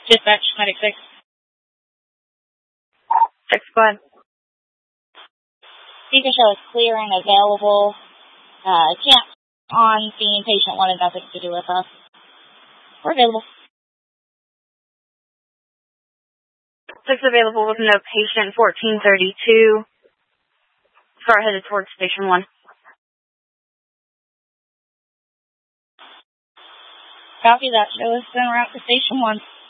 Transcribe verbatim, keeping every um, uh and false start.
Dispatch, Medic six. Six, go ahead. Beacon show is clear and available. Uh, camp on scene, patient one has nothing to do with us. We're available. Six available with no patient, fourteen thirty-two. Start headed towards station one. Copy that. Show us en route to station one.